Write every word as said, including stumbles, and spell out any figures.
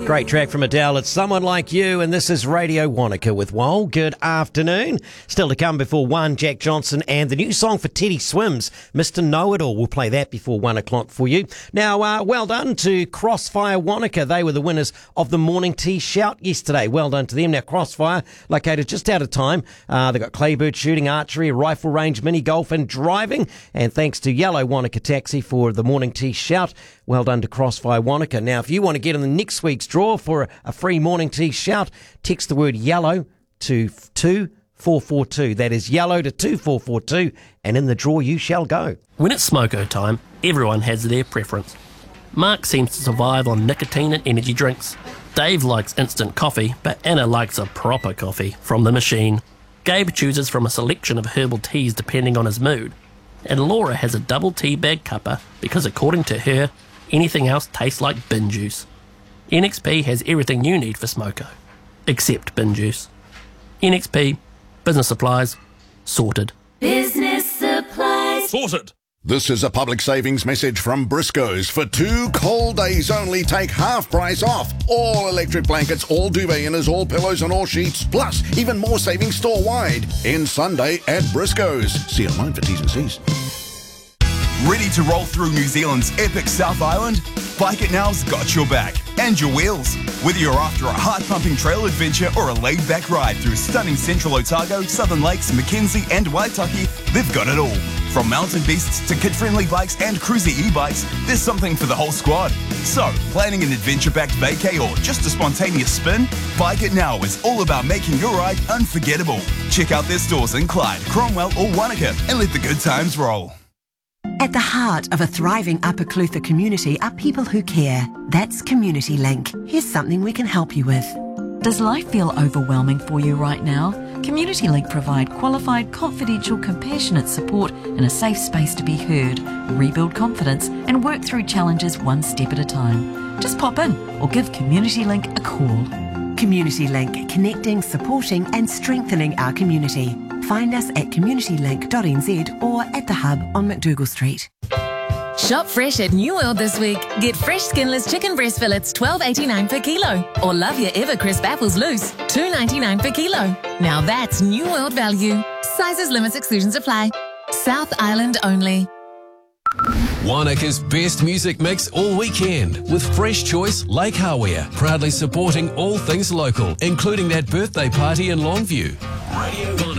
Great track from Adele. It's Someone Like You, and this is Radio Wanaka with Wal. Good afternoon. Still to come before one, Jack Johnson and the new song for Teddy Swims, Mister Know-It-All. We'll play that before one o'clock for you. Now, uh, well done to Crossfire Wanaka. They were the winners of the Morning Tea Shout yesterday. Well done to them. Now, Crossfire, located just out of time. Uh, they've got claybird shooting, archery, rifle range, mini golf and driving. And thanks to Yellow Wanaka Taxi for the Morning Tea Shout. Well done to Crossfire Wanaka. Now, if you want to get in the next week's draw for a, a free Morning Tea Shout, text the word yellow to two four four two. That is yellow to two four four two, and in the draw you shall go. When it's smoko time, everyone has their preference. Mark seems to survive on nicotine and energy drinks. Dave likes instant coffee, but Anna likes a proper coffee from the machine. Gabe chooses from a selection of herbal teas depending on his mood. And Laura has a double tea bag cuppa because, according to her, anything else tastes like bin juice. N X P has everything you need for smoko, except bin juice. N X P, business supplies, sorted. Business supplies. Sorted. This is a public savings message from Briscoes. For two cold days only, take half price off. All electric blankets, all duvet inners, all pillows and all sheets. Plus, even more savings store-wide. End Sunday at Briscoes. See online for T's and C's. Ready to roll through New Zealand's epic South Island? Bike It Now's got your back and your wheels. Whether you're after a heart-pumping trail adventure or a laid-back ride through stunning Central Otago, Southern Lakes, Mackenzie and Waitaki, they've got it all. From mountain beasts to kid-friendly bikes and cruiser e-bikes, there's something for the whole squad. So, planning an adventure-packed vacay or just a spontaneous spin? Bike It Now is all about making your ride unforgettable. Check out their stores in Clyde, Cromwell or Wanaka and let the good times roll. At the heart of a thriving Upper Clutha community are people who care. That's Community Link. Here's something we can help you with. Does life feel overwhelming for you right now? Community Link provide qualified, confidential, compassionate support and a safe space to be heard, rebuild confidence and work through challenges one step at a time. Just pop in or give Community Link a call. Community Link, connecting, supporting and strengthening our community. Find us at community link dot n z or at the Hub on McDougall Street. Shop fresh at New World this week. Get fresh skinless chicken breast fillets, twelve eighty-nine per kilo. Or love your ever crisp apples loose, two ninety-nine per kilo. Now that's New World value. Sizes, limits, exclusions apply. South Island only. Wanaka's best music mix all weekend with Fresh Choice Lake Hawea, proudly supporting all things local, including that birthday party in Longview. Radio Wanaka.